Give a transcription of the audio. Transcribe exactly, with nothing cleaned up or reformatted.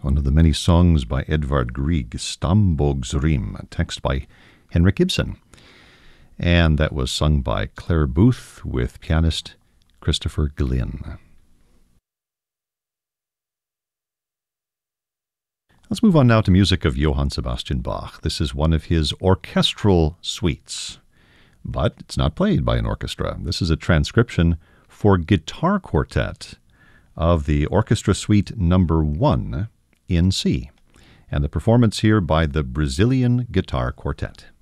one of the many songs by Edvard Grieg, Stambogsrim, a text by Henrik Ibsen. And that was sung by Claire Booth with pianist Christopher Glynn. Let's move on now to music of Johann Sebastian Bach. This is one of his orchestral suites, but it's not played by an orchestra. This is a transcription for guitar quartet of the Orchestra Suite number one in C, and the performance here by the Brazilian Guitar Quartet.